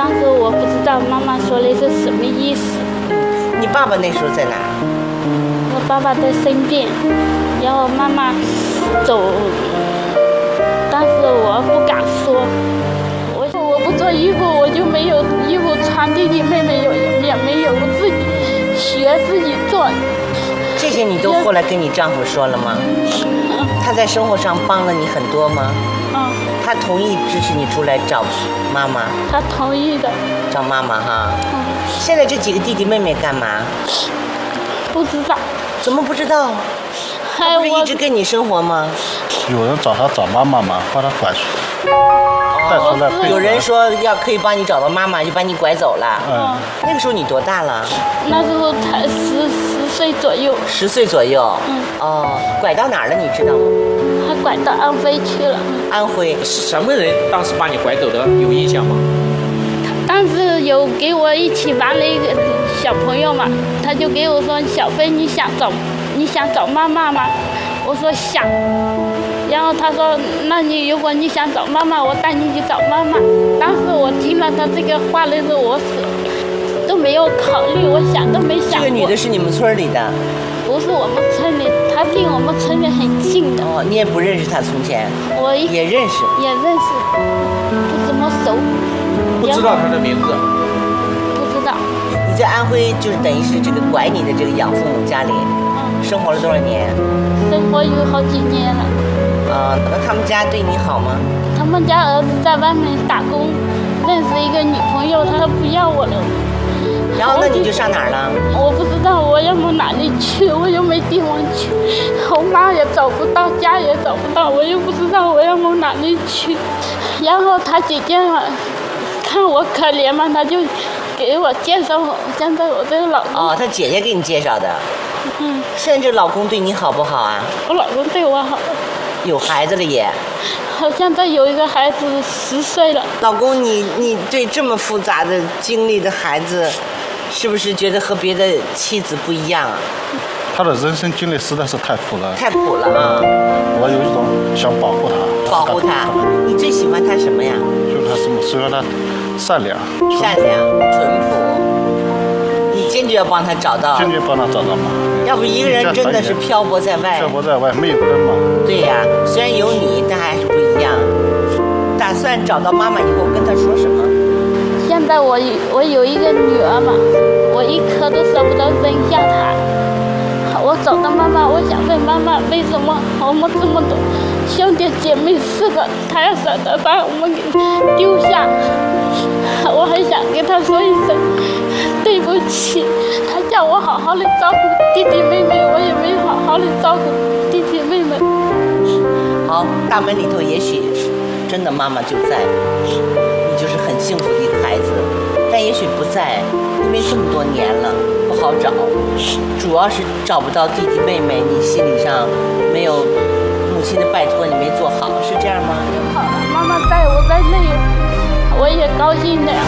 当时我不知道妈妈说的是什么意思。 你爸爸那时候在哪？ 我爸爸在身边，然后妈妈走，但是我不敢说。我不做衣服，我就没有衣服穿，弟弟妹妹也没有，我自己学自己做。 这些你都后来跟你丈夫说了吗？他在生活上帮了你很多吗？他同意支持你出来找妈妈？ 他同意的。 找妈妈哈。现在这几个弟弟妹妹干嘛？ 不知道。 怎么不知道？他不是一直跟你生活吗？ 有人找他找妈妈嘛，把他拐去。带出来。 有人说可以帮你找到妈妈，就把你拐走了。那个时候你多大了？ 那时候才10岁左右。 10岁左右。拐到哪儿了？你知道吗？ 他拐到安徽去了。 安徽是什么人当时把你拐走的？有印象吗？ 当时有给我一起玩了一个小朋友嘛，他就给我说：“小飞，你想找妈妈吗？”我说想。然后他说：“那如果你想找妈妈，我带你去找妈妈。”当时我听了他这个话的时候，我都没有考虑，我想都没想过。 这个女的是你们村里的？ 不是我们村里，她离我们村里很近的。 你也不认识她从前？ 我也认识。 也认识，不怎么熟。 不知道她的名字？ 不知道。 你在安徽就是等于是这个拐你的这个养父母家里，生活了多少年？ 生活有好几年了。 那他们家对你好吗？ 他们家儿子在外面打工，认识一个女朋友，他不要我了。 然后那你就上哪儿了？ 我不知道我要往哪里去，我又没地方去，我妈也找不到，家也找不到，我又不知道我要往哪里去。然后他姐姐嘛，看我可怜嘛，他就给我介绍现在我这个老公。 他姐姐给你介绍的。现在这老公对你好不好啊？ 我老公对我好。 有孩子了也？ 好像在有一个孩子10岁了。 老公，你对这么复杂的经历的孩子，是不是觉得和别的妻子不一样啊？ 他的人生经历实在是太苦了。 太苦了啊！ 我有一种想保护他。 保护他？你最喜欢他什么呀？ 就是他什么？虽然他善良、 淳朴。你坚决要帮他找到。 坚决帮他找到嘛。 要不一个人真的是漂泊在外。 漂泊在外没有根嘛。 对呀，虽然有你，但还是不一样。打算找到妈妈以后跟她说什么？ 现在我有一个女儿嘛，我一刻都舍不得扔下她。我找到妈妈，我想问妈妈，为什么我们这么多兄弟姐妹4个，她要舍得把我们给丢下？我很想跟她说一声对不起，她叫我好好的照顾弟弟妹妹，我也没有好好的照顾弟弟妹妹。 好，大门里头也许真的妈妈就在，你就是很幸福的一个孩子，但也许不在，因为这么多年了不好找，主要是找不到弟弟妹妹，你心理上没有母亲的拜托，你没做好，是这样吗？ 好了，妈妈在我在内，我也高兴的呀。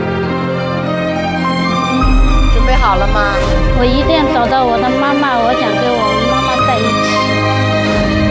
准备好了吗？ 我一定找到我的妈妈，我想